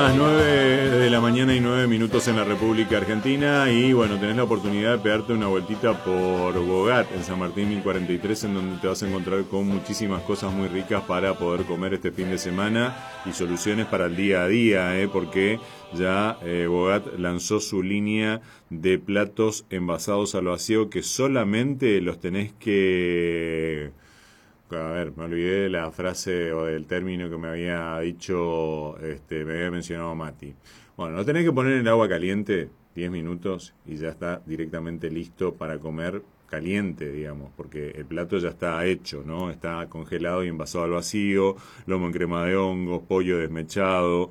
las 9 de la mañana y 9 minutos en la República Argentina y bueno, tenés la oportunidad de pegarte una vueltita por Bogat en San Martín 1043, en donde te vas a encontrar con muchísimas cosas muy ricas para poder comer este fin de semana y soluciones para el día a día, porque ya Bogat lanzó su línea de platos envasados al vacío que solamente los tenés que... A ver, me olvidé de la frase o del término que me había dicho, me había mencionado Mati. Bueno, lo tenés que poner en el agua caliente 10 minutos y ya está directamente listo para comer caliente, digamos, porque el plato ya está hecho, ¿no? Está congelado y envasado al vacío, lomo en crema de hongos, pollo desmechado.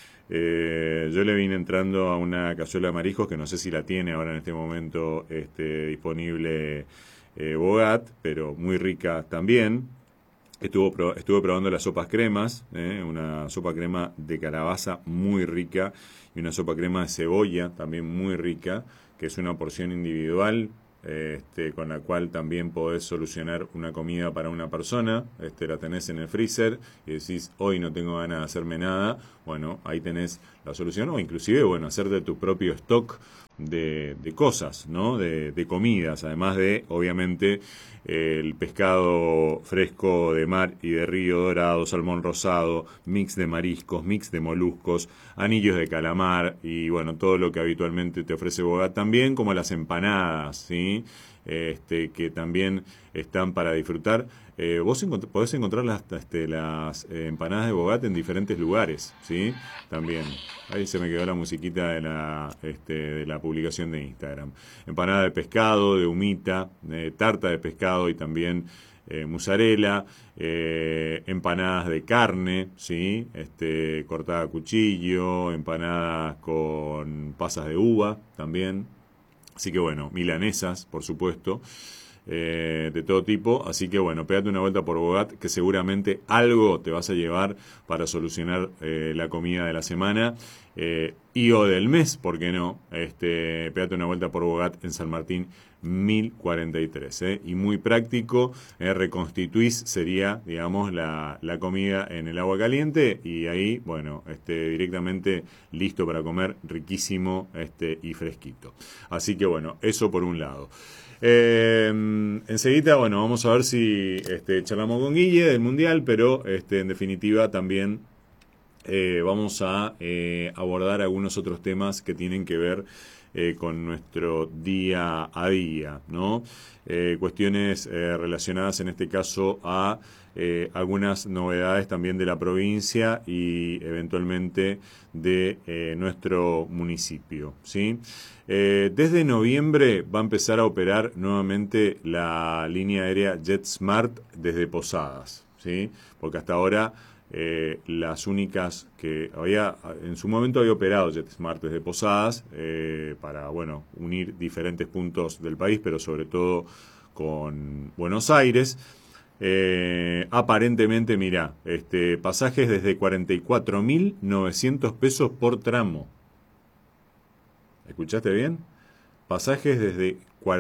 Yo le vine entrando a una cazuela de mariscos que no sé si la tiene ahora en este momento disponible Bogat, pero muy rica también. Estuve probando las sopas cremas, una sopa crema de calabaza muy rica y una sopa crema de cebolla también muy rica, que es una porción individual, con la cual también podés solucionar una comida para una persona. La tenés en el freezer y decís, hoy no tengo ganas de hacerme nada. Bueno, ahí tenés la solución, o inclusive, bueno, hacerte tu propio stock de cosas, ¿no? De comidas, además de, obviamente, el pescado fresco de mar y de río, dorado, salmón rosado, mix de mariscos, mix de moluscos, anillos de calamar y, bueno, todo lo que habitualmente te ofrece Bogat, también como las empanadas, ¿sí? Que también están para disfrutar. Vos podés encontrar las empanadas de Bogat en diferentes lugares, ¿sí? También. Ahí se me quedó la musiquita de la publicación de Instagram. Empanada de pescado, de humita, tarta de pescado y también mozzarella, empanadas de carne, ¿sí? Cortada a cuchillo, empanadas con pasas de uva también. Así que bueno, milanesas, por supuesto, de todo tipo. Así que bueno, pégate una vuelta por Bogat, que seguramente algo te vas a llevar para solucionar la comida de la semana y o del mes, ¿por qué no? Pégate una vuelta por Bogat en San Martín 1043, y muy práctico. Reconstituís sería, digamos, la comida en el agua caliente y ahí, bueno, directamente listo para comer, riquísimo y fresquito. Así que bueno, eso por un lado. Enseguida, bueno, vamos a ver si charlamos con Guille del Mundial, pero en definitiva también vamos a abordar algunos otros temas que tienen que ver con nuestro día a día, ¿no? Cuestiones relacionadas en este caso a algunas novedades también de la provincia y eventualmente de nuestro municipio, ¿sí? Desde noviembre va a empezar a operar nuevamente la línea aérea JetSmart desde Posadas, ¿sí? Porque hasta ahora las únicas que en su momento había operado JetSmart desde Posadas para, bueno, unir diferentes puntos del país, pero sobre todo con Buenos Aires. Aparentemente, mira, pasajes desde 44.900 pesos por tramo. ¿Escuchaste bien? Pasajes desde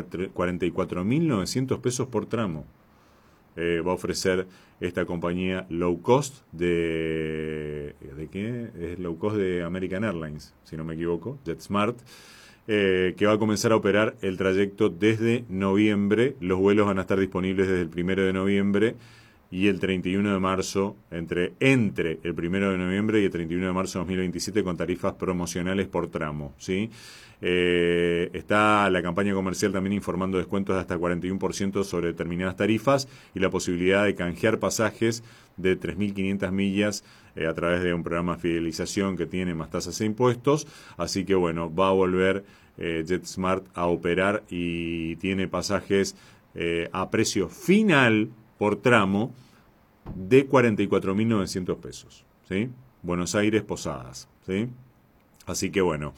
44.900 pesos por tramo. Va a ofrecer esta compañía low cost ¿de qué? Es low cost de American Airlines, si no me equivoco, JetSmart, que va a comenzar a operar el trayecto desde noviembre. Los vuelos van a estar disponibles desde el 1 de noviembre y el 31 de marzo, entre el 1 de noviembre y el 31 de marzo de 2027, con tarifas promocionales por tramo, ¿sí? Está la campaña comercial también informando descuentos de hasta 41% sobre determinadas tarifas y la posibilidad de canjear pasajes de 3.500 millas a través de un programa de fidelización que tiene más tasas e impuestos. Así que bueno, va a volver JetSmart a operar y tiene pasajes a precio final por tramo de 44.900 pesos, ¿sí? Buenos Aires, Posadas, ¿sí? Así que bueno,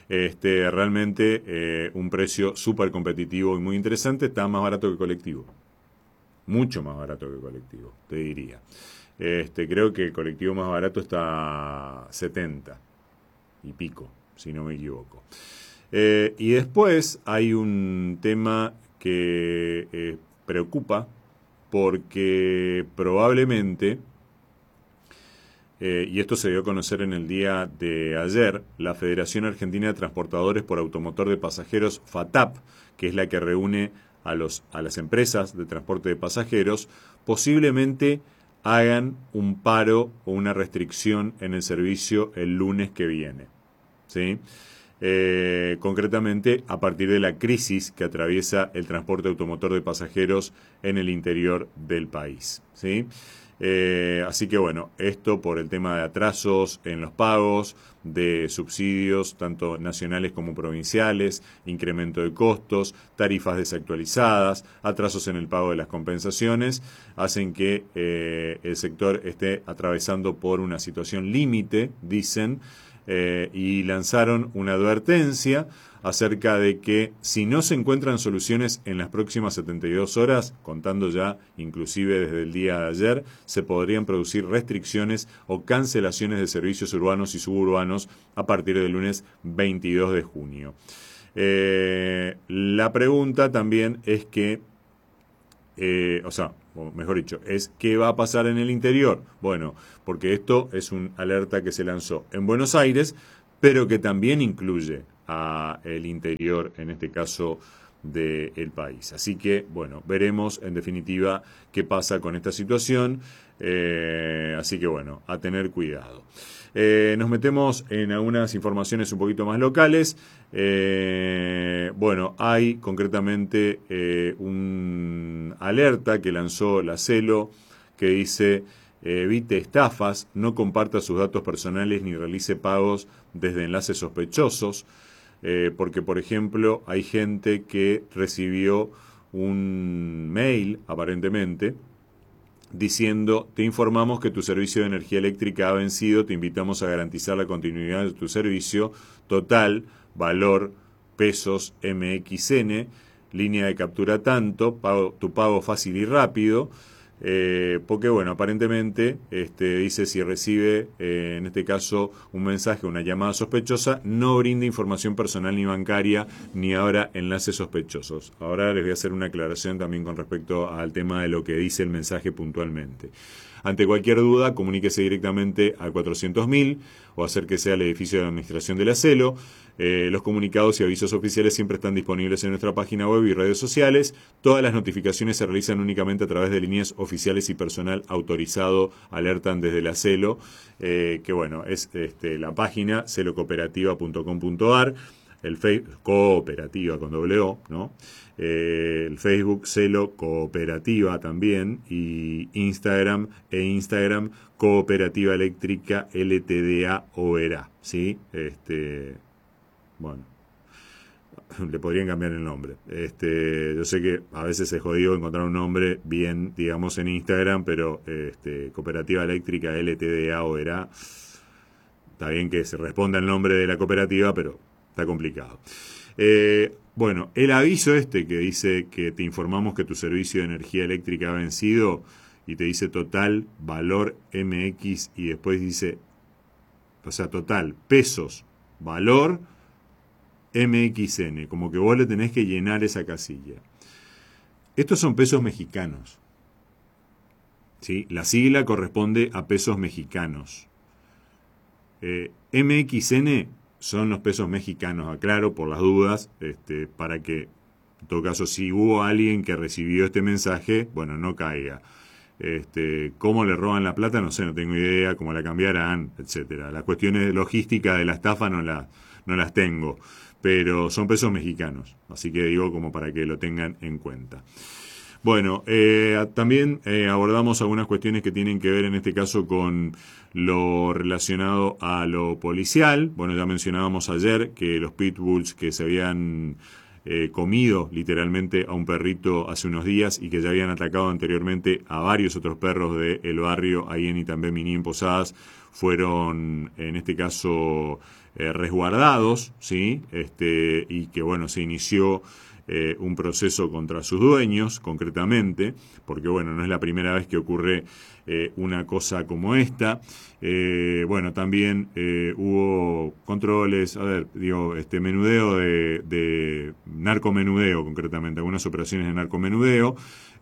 realmente un precio súper competitivo y muy interesante. Está más barato que colectivo, mucho más barato que colectivo, te diría. Creo que el colectivo más barato está 70 y pico, si no me equivoco. Y después hay un tema que preocupa, porque probablemente y esto se dio a conocer en el día de ayer, la Federación Argentina de Transportadores por Automotor de Pasajeros, FATAP, que es la que reúne a las empresas de transporte de pasajeros, posiblemente hagan un paro o una restricción en el servicio el lunes que viene, ¿sí? Concretamente a partir de la crisis que atraviesa el transporte automotor de pasajeros en el interior del país, ¿sí? Así que bueno, esto por el tema de atrasos en los pagos, de subsidios tanto nacionales como provinciales, incremento de costos, tarifas desactualizadas, atrasos en el pago de las compensaciones, hacen que el sector esté atravesando por una situación límite, dicen, y lanzaron una advertencia acerca de que si no se encuentran soluciones en las próximas 72 horas, contando ya inclusive desde el día de ayer, se podrían producir restricciones o cancelaciones de servicios urbanos y suburbanos a partir del lunes 22 de junio. La pregunta también es que, o mejor dicho, es qué va a pasar en el interior. Bueno, porque esto es una alerta que se lanzó en Buenos Aires, pero que también incluye a el interior, en este caso del país. Así que, bueno, veremos en definitiva qué pasa con esta situación. Así que, bueno, a tener cuidado. Nos metemos en algunas informaciones un poquito más locales. Bueno, hay concretamente un alerta que lanzó la CELO que dice: evite estafas, no comparta sus datos personales ni realice pagos desde enlaces sospechosos, porque, por ejemplo, hay gente que recibió un mail, aparentemente, diciendo: te informamos que tu servicio de energía eléctrica ha vencido, te invitamos a garantizar la continuidad de tu servicio, total, valor, pesos, MXN, línea de captura tanto, tu pago fácil y rápido. Porque, bueno, aparentemente dice: si recibe, en este caso, un mensaje, una llamada sospechosa, no brinde información personal ni bancaria, ni ahora enlaces sospechosos. Ahora les voy a hacer una aclaración también con respecto al tema de lo que dice el mensaje puntualmente. Ante cualquier duda, comuníquese directamente al 400.000 o acérquese al edificio de administración de la CELO. Los comunicados y avisos oficiales siempre están disponibles en nuestra página web y redes sociales. Todas las notificaciones se realizan únicamente a través de líneas oficiales y personal autorizado, alertan desde la CELO, que bueno, es la página celocooperativa.com.ar, el Facebook Cooperativa con doble O, ¿no? El Facebook Celo Cooperativa también, y Instagram Cooperativa Eléctrica LTDA OERA, ¿sí? Bueno, le podrían cambiar el nombre. Yo sé que a veces es jodido encontrar un nombre bien, digamos, en Instagram, pero Cooperativa Eléctrica LTDA OERA, está bien que se responda el nombre de la cooperativa, pero está complicado. Bueno, el aviso que dice que te informamos que tu servicio de energía eléctrica ha vencido, y te dice total, valor, MX, y después dice, o sea, total, pesos, valor, MXN, como que vos le tenés que llenar esa casilla. Estos son pesos mexicanos, ¿sí? La sigla corresponde a pesos mexicanos. MXN son los pesos mexicanos, aclaro por las dudas, para que, en todo caso, si hubo alguien que recibió este mensaje, bueno, no caiga. Cómo le roban la plata, no sé, no tengo idea, cómo la cambiarán, etcétera. Las cuestiones de logística de la estafa no las tengo, pero son pesos mexicanos, así que digo como para que lo tengan en cuenta. Bueno, también abordamos algunas cuestiones que tienen que ver en este caso con lo relacionado a lo policial. Bueno, ya mencionábamos ayer que los pitbulls que se habían comido literalmente a un perrito hace unos días y que ya habían atacado anteriormente a varios otros perros del barrio ahí en Itambé Miní, en Posadas, fueron en este caso resguardados, ¿sí? Y que bueno, se inició un proceso contra sus dueños, concretamente, porque bueno, no es la primera vez que ocurre una cosa como esta. Bueno, también hubo controles, menudeo de narcomenudeo, concretamente, algunas operaciones de narcomenudeo.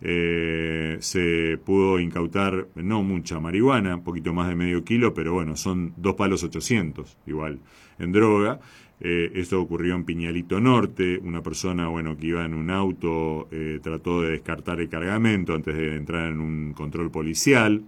Se pudo incautar no mucha marihuana, un poquito más de medio kilo, pero bueno, son 2 palos 800 igual en droga. Esto ocurrió en Piñalito Norte. Una persona, bueno, que iba en un auto trató de descartar el cargamento antes de entrar en un control policial.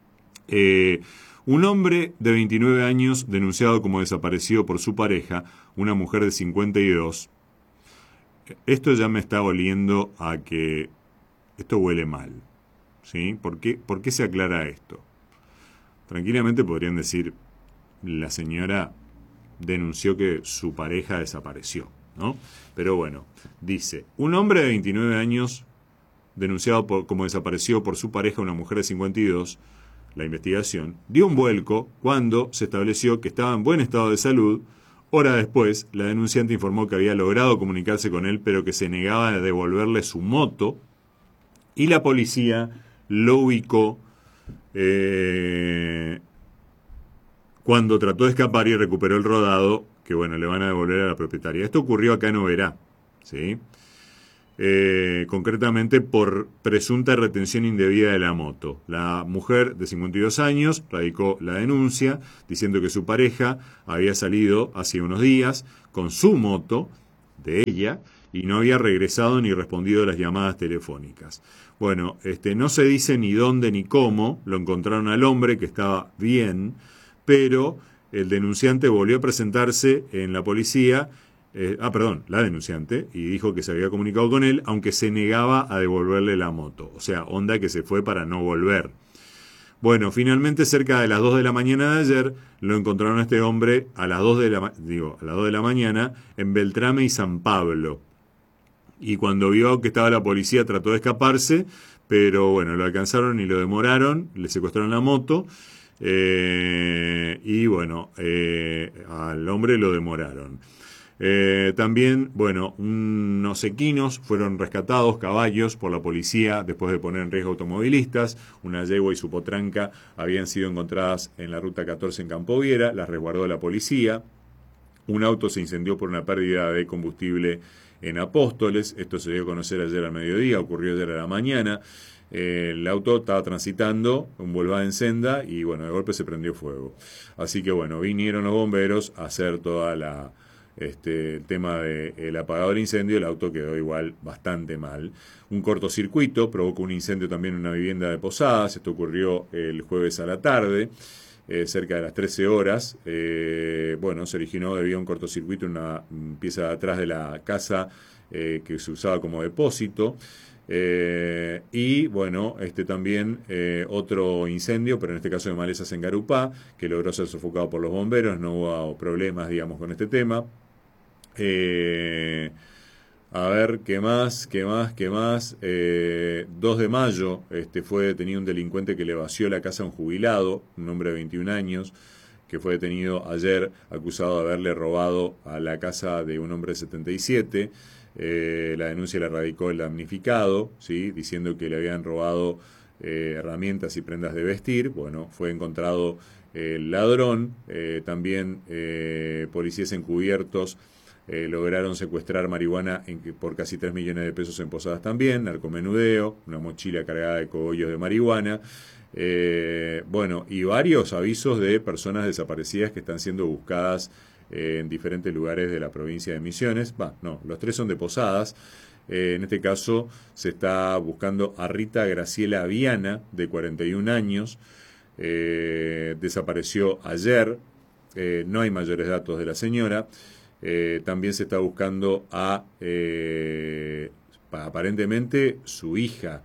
Un hombre de 29 años denunciado como desaparecido por su pareja, una mujer de 52. Esto ya me está oliendo a que esto huele mal, ¿sí? ¿Por qué se aclara esto? Tranquilamente podrían decir, la señora denunció que su pareja desapareció, ¿no? Pero bueno, dice, un hombre de 29 años denunciado como desaparecido por su pareja, una mujer de 52, la investigación dio un vuelco cuando se estableció que estaba en buen estado de salud. Hora después, la denunciante informó que había logrado comunicarse con él, pero que se negaba a devolverle su moto, y la policía lo ubicó cuando trató de escapar y recuperó el rodado, que bueno, le van a devolver a la propietaria. Esto ocurrió acá en Oberá, ¿sí? Concretamente por presunta retención indebida de la moto. La mujer de 52 años radicó la denuncia diciendo que su pareja había salido hace unos días con su moto de ella y no había regresado ni respondido a las llamadas telefónicas. Bueno, no se dice ni dónde ni cómo lo encontraron al hombre, que estaba bien, pero el denunciante volvió a presentarse en la policía, la denunciante, y dijo que se había comunicado con él, aunque se negaba a devolverle la moto. O sea, onda que se fue para no volver. Bueno, finalmente cerca de las 2 de la mañana de ayer lo encontraron a este hombre a las 2 de la mañana en Beltrame y San Pablo. Y cuando vio que estaba la policía trató de escaparse, pero bueno, lo alcanzaron y lo demoraron, le secuestraron la moto. Y bueno, al hombre lo demoraron. También, bueno, unos equinos fueron rescatados, caballos, por la policía después de poner en riesgo automovilistas. Una yegua y su potranca habían sido encontradas en la ruta 14 en Campoviera, las resguardó la policía. Un auto se incendió por una pérdida de combustible en Apóstoles. Esto se dio a conocer ayer al mediodía, ocurrió ayer a la mañana. El auto estaba transitando un boulevard en senda y bueno, de golpe se prendió fuego. Así que bueno, vinieron los bomberos a hacer toda el tema del apagado del incendio. El auto quedó igual bastante mal. Un cortocircuito provocó un incendio también en una vivienda de Posadas. Esto ocurrió el jueves a la tarde, cerca de las 13 horas. Bueno, se originó debido a un cortocircuito en una pieza de atrás de la casa que se usaba como depósito. Y bueno, también otro incendio, pero en este caso de malezas en Garupá, que logró ser sofocado por los bomberos. No hubo problemas, digamos, con este tema. A ver, ¿qué más? 2 de mayo fue detenido un delincuente que le vació la casa a un jubilado, un hombre de 21 años, que fue detenido ayer acusado de haberle robado a la casa de un hombre de 77. La denuncia la radicó el damnificado, ¿sí? Diciendo que le habían robado herramientas y prendas de vestir. Bueno, fue encontrado el ladrón. También policías encubiertos lograron secuestrar marihuana por casi 3 millones de pesos en Posadas también, narcomenudeo, una mochila cargada de cogollos de marihuana. Bueno, y varios avisos de personas desaparecidas que están siendo buscadas en diferentes lugares de la provincia de Misiones. Los 3 son de Posadas. En este caso se está buscando a Rita Graciela Viana, de 41 años. Desapareció ayer. No hay mayores datos de la señora. También se está buscando a aparentemente su hija,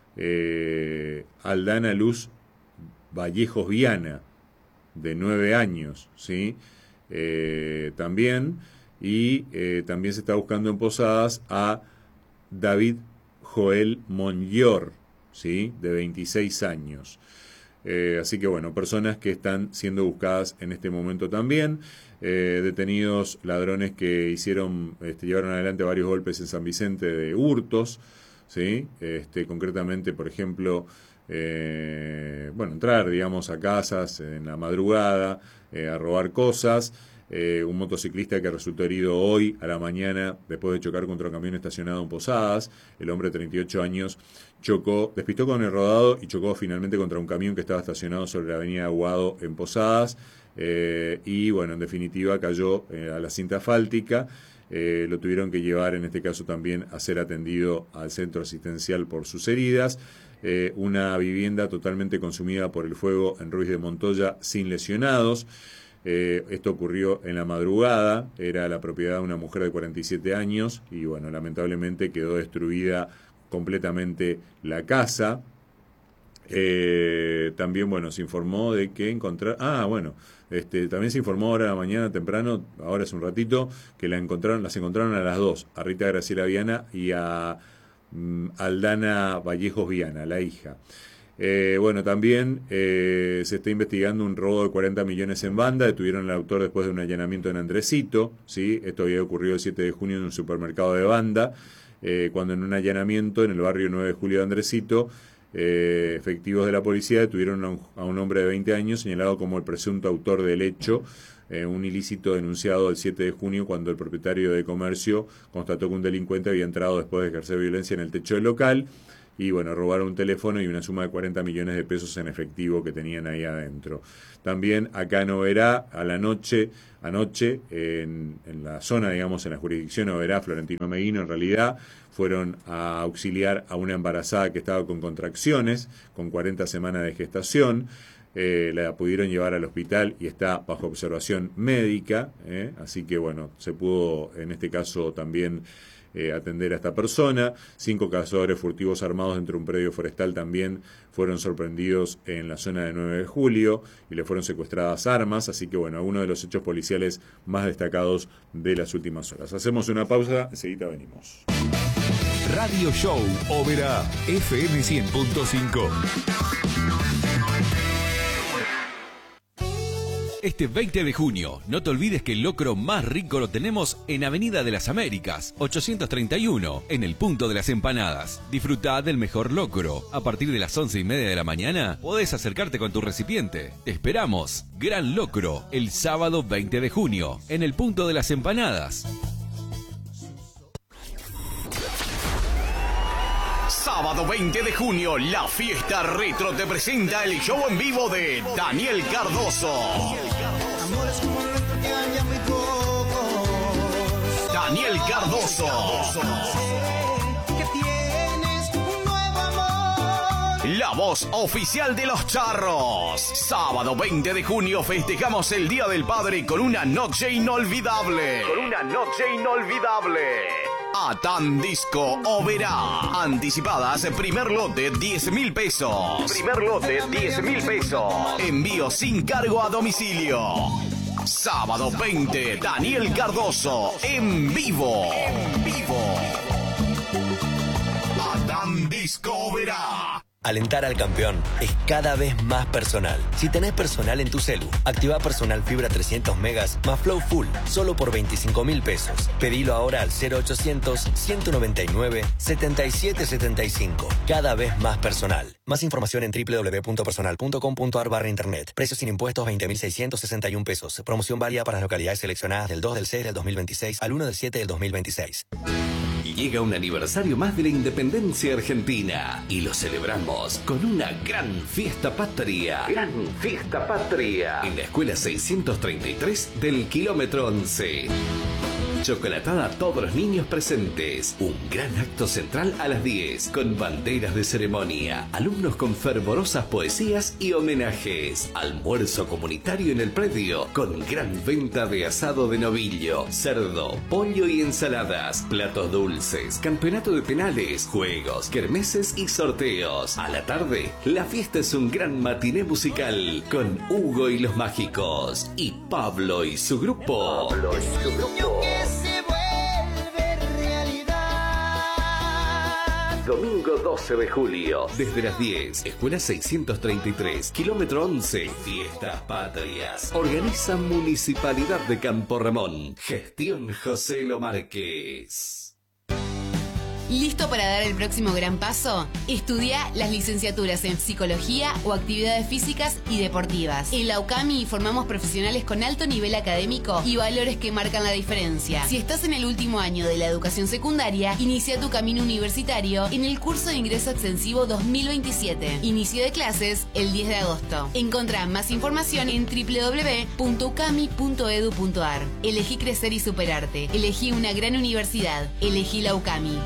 Aldana Luz Vallejos Viana, de 9 años, ¿sí? También se está buscando en Posadas a David Joel Monllor, ¿sí? De 26 años. Así que bueno, personas que están siendo buscadas en este momento también. Detenidos ladrones que llevaron adelante varios golpes en San Vicente de hurtos, ¿sí? Concretamente, por ejemplo, entrar, digamos, a casas en la madrugada, a robar cosas. Un motociclista que resultó herido hoy a la mañana después de chocar contra un camión estacionado en Posadas. El hombre de 38 años despistó con el rodado y chocó finalmente contra un camión que estaba estacionado sobre la avenida Aguado en Posadas. Y bueno, en definitiva cayó a la cinta asfáltica. Lo tuvieron que llevar en este caso también a ser atendido al centro asistencial por sus heridas. Una vivienda totalmente consumida por el fuego en Ruiz de Montoya sin lesionados. Esto ocurrió en la madrugada, era la propiedad de una mujer de 47 años y bueno, lamentablemente quedó destruida completamente la casa. También, bueno, se informó de que también se informó ahora a la mañana temprano, ahora es un ratito, que las encontraron a las dos, a Rita Graciela Viana y a Aldana Vallejos Viana, la hija. También se está investigando un robo de 40 millones en Banda. Detuvieron al autor después de un allanamiento en Andresito, ¿sí? Esto había ocurrido el 7 de junio en un supermercado de Banda, cuando en un allanamiento en el barrio 9 de julio de Andresito, efectivos de la policía detuvieron a un hombre de 20 años señalado como el presunto autor del hecho, un ilícito denunciado el 7 de junio cuando el propietario de comercio constató que un delincuente había entrado después de ejercer violencia en el techo del local. Y bueno, robaron un teléfono y una suma de 40 millones de pesos en efectivo que tenían ahí adentro. También acá en Oberá, anoche, en la zona, digamos, en la jurisdicción de Oberá, Florentino Meguino, en realidad, fueron a auxiliar a una embarazada que estaba con contracciones, con 40 semanas de gestación. La pudieron llevar al hospital y está bajo observación médica. Así que bueno, se pudo en este caso también atender a esta persona. 5 cazadores furtivos armados dentro de un predio forestal también fueron sorprendidos en la zona de 9 de julio y le fueron secuestradas armas. Así que bueno, uno de los hechos policiales más destacados de las últimas horas. Hacemos una pausa, enseguida venimos. Radio Show Oberá, FM 100.5. Este 20 de junio, no te olvides que el locro más rico lo tenemos en Avenida de las Américas, 831, en el punto de las empanadas. Disfruta del mejor locro. A partir de las 11:30 de la mañana, podés acercarte con tu recipiente. Te esperamos. Gran locro, el sábado 20 de junio, en el punto de las empanadas. Sábado 20 de junio, la fiesta retro te presenta el show en vivo de Daniel Cardoso. Daniel Cardoso. La voz oficial de los charros. Sábado 20 de junio festejamos el Día del Padre con una noche inolvidable. Atan Disco Oberá. Anticipadas, primer lote 10.000 pesos. Envío sin cargo a domicilio. Sábado 20, Daniel Cardoso en vivo. Atan Disco Oberá. Alentar al campeón es cada vez más personal. Si tenés personal en tu celu, activa personal fibra 300 megas más Flow Full, solo por 25.000 pesos. Pedilo ahora al 0800-199-7775. Cada vez más personal. Más información en www.personal.com.ar/internet. Precios sin impuestos 20.661 pesos. Promoción válida para las localidades seleccionadas del 2 del 6 del 2026 al 1 del 7 del 2026. Llega un aniversario más de la independencia argentina y lo celebramos con una gran fiesta patria. En la escuela 633 del kilómetro 11. Chocolatada a todos los niños presentes. Un gran acto central a las 10 con banderas de ceremonia, alumnos con fervorosas poesías y homenajes. Almuerzo comunitario en el predio con gran venta de asado de novillo, cerdo, pollo y ensaladas, platos dulces, campeonato de penales, juegos, kermeses y sorteos. A la tarde, la fiesta es un gran matiné musical con Hugo y los Mágicos y Pablo y su grupo. Domingo 12 de julio, desde las 10, Escuela 633, kilómetro 11, Fiestas Patrias. Organiza Municipalidad de Campo Ramón. Gestión José Lo Márquez. ¿Listo para dar el próximo gran paso? Estudia las licenciaturas en Psicología o Actividades Físicas y Deportivas. En la UCAMI formamos profesionales con alto nivel académico y valores que marcan la diferencia. Si estás en el último año de la educación secundaria, inicia tu camino universitario en el curso de ingreso extensivo 2027. Inicio de clases el 10 de agosto. Encontrá más información en www.ucami.edu.ar. Elegí crecer y superarte. Elegí una gran universidad. Elegí la UCAMI.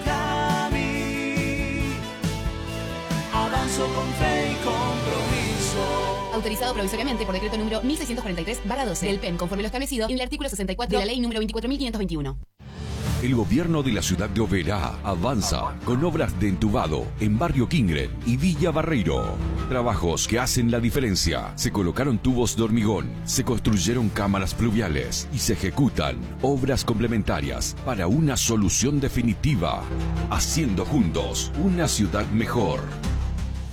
Avanzo con fe y compromiso. Autorizado provisoriamente por decreto número 1643/12 del PEM, conforme lo establecido en el artículo 64 de la ley número 24.521. El gobierno de la ciudad de Oberá avanza con obras de entubado en Barrio Kingren y Villa Barreiro. Trabajos que hacen la diferencia. Se colocaron tubos de hormigón, se construyeron cámaras pluviales y se ejecutan obras complementarias para una solución definitiva. Haciendo juntos una ciudad mejor.